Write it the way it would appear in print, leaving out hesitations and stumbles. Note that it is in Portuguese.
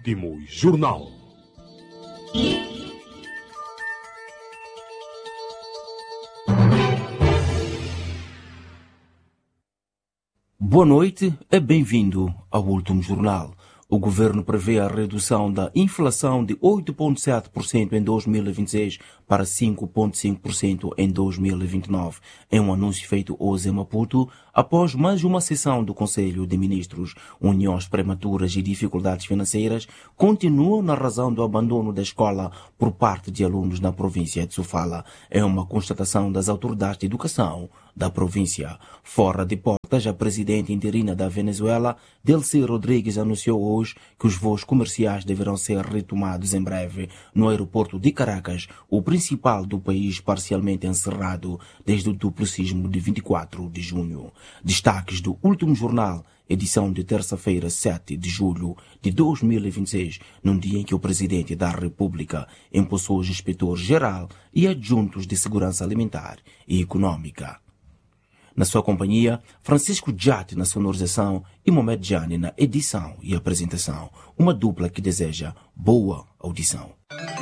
Último Jornal. Boa noite e bem-vindo ao Último Jornal. O governo prevê a redução da inflação de 8,7% em 2026 para 5,5% em 2029. É um anúncio feito hoje em Maputo, após mais uma sessão do Conselho de Ministros. Uniões prematuras e dificuldades financeiras continuam na razão do abandono da escola por parte de alunos na província de Sofala. É uma constatação das autoridades de educação da província. Fora de portas, a presidente interina da Venezuela, Delcy Rodrigues, anunciou hoje que os voos comerciais deverão ser retomados em breve no aeroporto de Caracas, o principal do país, parcialmente encerrado desde o duplo sismo de 24 de junho. Destaques do Último Jornal, edição de terça-feira, 7 de julho de 2026, num dia em que o presidente da República empossou os inspetores-geral e adjuntos de segurança alimentar e econômica. Na sua companhia, Francisco Jatti na sonorização e Mohamed Jani na edição e apresentação. Uma dupla que deseja boa audição.